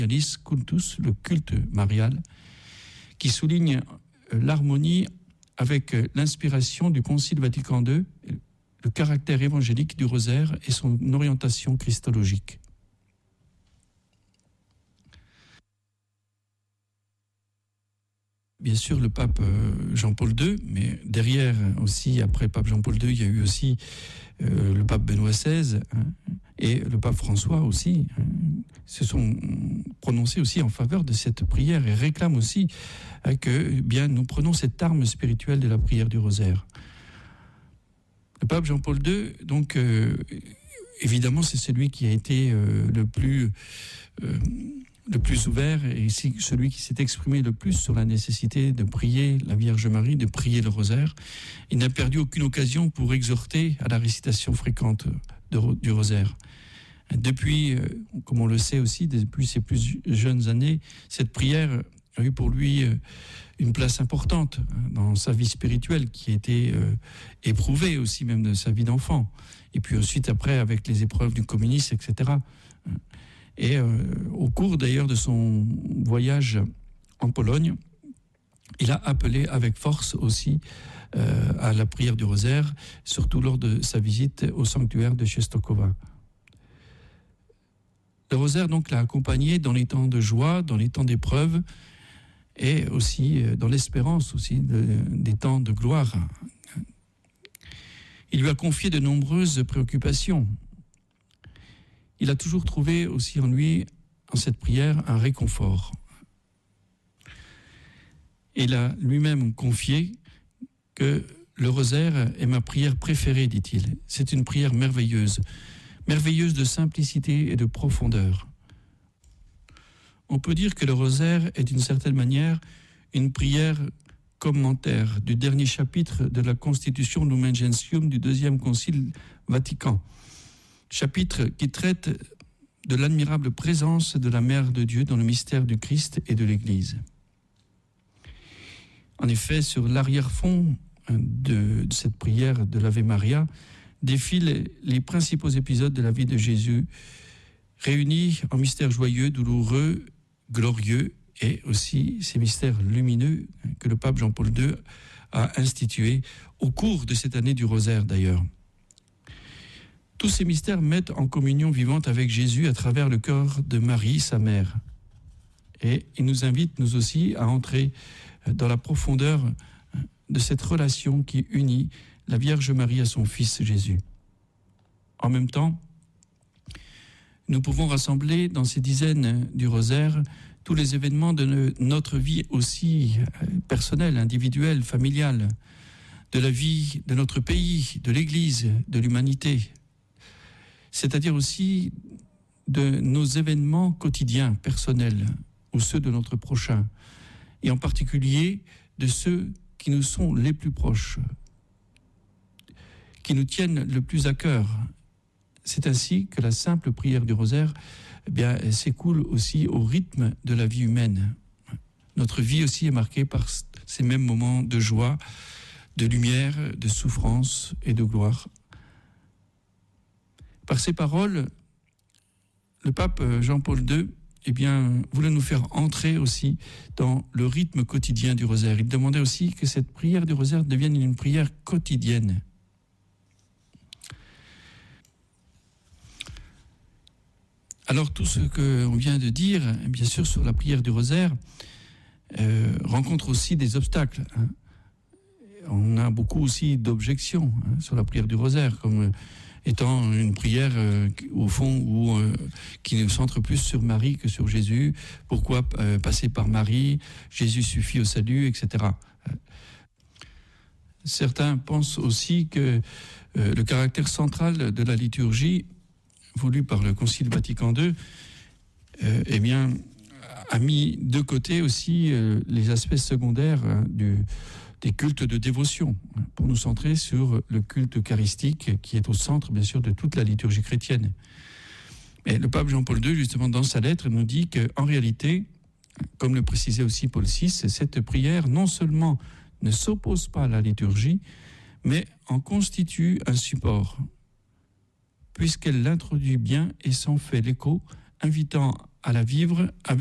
cultus, le culte marial, qui souligne l'harmonie avec l'inspiration du Concile Vatican II, le caractère évangélique du rosaire et son orientation christologique. Bien sûr, le pape Jean-Paul II, mais derrière aussi, après le pape Jean-Paul II, il y a eu aussi le pape Benoît XVI et le pape François aussi, se sont prononcés aussi en faveur de cette prière et réclament aussi que bien nous prenons cette arme spirituelle de la prière du rosaire. Le pape Jean-Paul II, donc, évidemment, c'est celui qui a été le plus ouvert et celui qui s'est exprimé le plus sur la nécessité de prier la Vierge Marie, de prier le rosaire. Il n'a perdu aucune occasion pour exhorter à la récitation fréquente du rosaire. Depuis, comme on le sait aussi, depuis ses plus jeunes années, cette prière a eu pour lui une place importante dans sa vie spirituelle qui a été éprouvée aussi même de sa vie d'enfant. Et puis ensuite, après, avec les épreuves du communisme, etc. Et au cours d'ailleurs de son voyage en Pologne, il a appelé avec force aussi à la prière du rosaire, surtout lors de sa visite au sanctuaire de Częstochowa. Le rosaire donc l'a accompagné dans les temps de joie, dans les temps d'épreuve et aussi dans l'espérance aussi des temps de gloire. Il lui a confié de nombreuses préoccupations. Il a toujours trouvé aussi en lui, en cette prière, un réconfort. Il a lui-même confié que le rosaire est ma prière préférée, dit-il. C'est une prière merveilleuse de simplicité et de profondeur. On peut dire que le rosaire est d'une certaine manière une prière commentaire du dernier chapitre de la Constitution Lumen Gentium du Deuxième Concile Vatican. Chapitre qui traite de l'admirable présence de la Mère de Dieu dans le mystère du Christ et de l'Église. En effet, sur l'arrière-fond de cette prière de l'Ave Maria, défilent les principaux épisodes de la vie de Jésus, réunis en mystères joyeux, douloureux, glorieux, et aussi ces mystères lumineux que le pape Jean-Paul II a institués au cours de cette année du rosaire d'ailleurs. Tous ces mystères mettent en communion vivante avec Jésus à travers le cœur de Marie, sa mère. Et il nous invite, nous aussi, à entrer dans la profondeur de cette relation qui unit la Vierge Marie à son Fils Jésus. En même temps, nous pouvons rassembler dans ces dizaines du rosaire tous les événements de notre vie aussi personnelle, individuelle, familiale, de la vie de notre pays, de l'Église, de l'humanité. C'est-à-dire aussi de nos événements quotidiens, personnels, ou ceux de notre prochain, et en particulier de ceux qui nous sont les plus proches, qui nous tiennent le plus à cœur. C'est ainsi que la simple prière du rosaire s'écoule aussi au rythme de la vie humaine. Notre vie aussi est marquée par ces mêmes moments de joie, de lumière, de souffrance et de gloire. Par ces paroles, le pape Jean-Paul II voulait nous faire entrer aussi dans le rythme quotidien du rosaire. Il demandait aussi que cette prière du rosaire devienne une prière quotidienne. Alors tout ce qu'on vient de dire, bien sûr, sur la prière du rosaire, rencontre aussi des obstacles. On a beaucoup aussi d'objections sur la prière du rosaire, comme étant une prière, au fond, qui ne centre plus sur Marie que sur Jésus. Pourquoi passer par Marie? Jésus suffit au salut, etc. Certains pensent aussi que le caractère central de la liturgie, voulu par le Concile Vatican II, a mis de côté aussi les aspects secondaires des cultes de dévotion, pour nous centrer sur le culte eucharistique qui est au centre, bien sûr, de toute la liturgie chrétienne. Mais le pape Jean-Paul II, justement, dans sa lettre, nous dit qu'en réalité, comme le précisait aussi Paul VI, cette prière non seulement ne s'oppose pas à la liturgie, mais en constitue un support, puisqu'elle l'introduit bien et s'en fait l'écho, invitant à la vivre avec